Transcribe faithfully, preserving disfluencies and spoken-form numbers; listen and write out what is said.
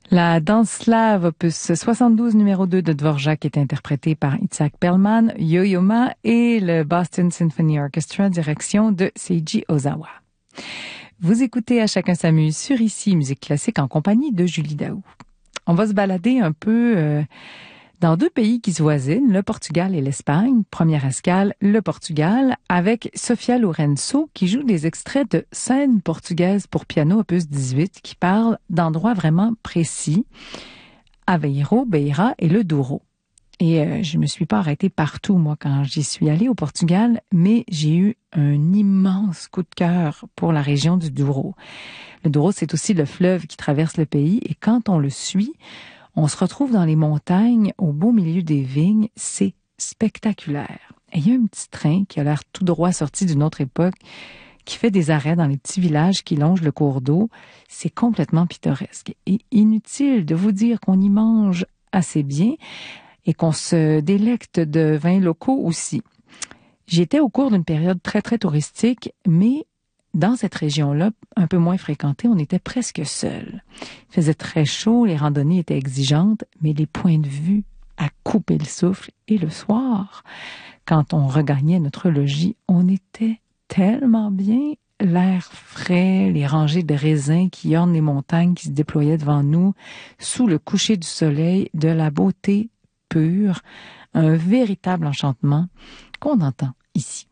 La danse slave, opus soixante-douze, numéro deux de Dvorak, est interprétée par Itzhak Perlman, Yo-Yo Ma et le Boston Symphony Orchestra, direction de Seiji Ozawa. Vous écoutez À chacun s'amuse sur Ici, musique classique en compagnie de Julie Daou. On va se balader un peu euh, dans deux pays qui se voisinent, le Portugal et l'Espagne. Première escale, le Portugal, avec Sofia Lourenço, qui joue des extraits de scènes portugaises pour piano, opus dix-huit, qui parlent d'endroits vraiment précis, Aveiro, Beira et le Douro. Et euh, je me suis pas arrêtée partout, moi, quand j'y suis allée au Portugal, mais j'ai eu un immense coup de cœur pour la région du Douro. Le Douro, c'est aussi le fleuve qui traverse le pays, et quand on le suit, on se retrouve dans les montagnes, au beau milieu des vignes. C'est spectaculaire. Et il y a un petit train qui a l'air tout droit sorti d'une autre époque, qui fait des arrêts dans les petits villages qui longent le cours d'eau. C'est complètement pittoresque. Et inutile de vous dire qu'on y mange assez bien et qu'on se délecte de vins locaux aussi. J'y étais au cours d'une période très, très touristique, mais dans cette région-là, un peu moins fréquentée, on était presque seuls. Il faisait très chaud, les randonnées étaient exigeantes, mais les points de vue à couper le souffle. Et le soir, quand on regagnait notre logis, on était tellement bien. L'air frais, les rangées de raisins qui ornent les montagnes qui se déployaient devant nous, sous le coucher du soleil, de la beauté pure, un véritable enchantement qu'on entend ici.